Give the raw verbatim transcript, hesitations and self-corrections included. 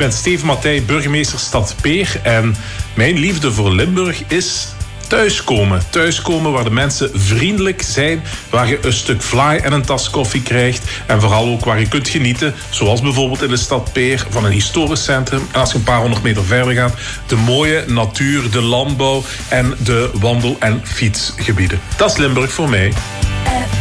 ben Steven Mattei, burgemeester Stad Peer. En mijn liefde voor Limburg is thuiskomen. Thuiskomen waar de mensen vriendelijk zijn, waar je een stuk vlaai en een tas koffie krijgt en vooral ook waar je kunt genieten, zoals bijvoorbeeld in de stad Peer, van een historisch centrum. En als je een paar honderd meter verder gaat, de mooie natuur, de landbouw en de wandel- en fietsgebieden. Dat is Limburg voor mij.